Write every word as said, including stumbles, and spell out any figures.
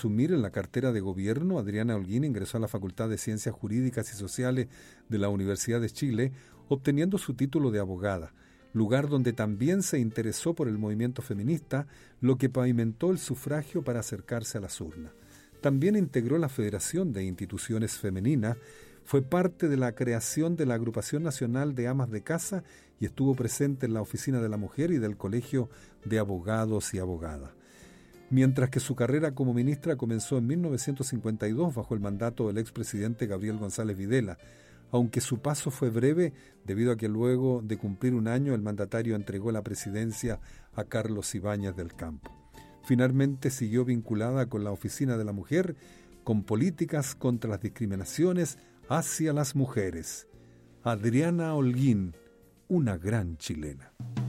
asumir en la cartera de gobierno, Adriana Holguín ingresó a la Facultad de Ciencias Jurídicas y Sociales de la Universidad de Chile, obteniendo su título de abogada, lugar donde también se interesó por el movimiento feminista, lo que pavimentó el sufragio para acercarse a las urnas. También integró la Federación de Instituciones Femeninas, fue parte de la creación de la Agrupación Nacional de Amas de Casa y estuvo presente en la Oficina de la Mujer y del Colegio de Abogados y Abogadas. Mientras que su carrera como ministra comenzó en mil novecientos cincuenta y dos bajo el mandato del expresidente Gabriel González Videla, aunque su paso fue breve debido a que luego de cumplir un año el mandatario entregó la presidencia a Carlos Ibáñez del Campo. Finalmente siguió vinculada con la Oficina de la Mujer, con políticas contra las discriminaciones hacia las mujeres. Adriana Holguín, una gran chilena.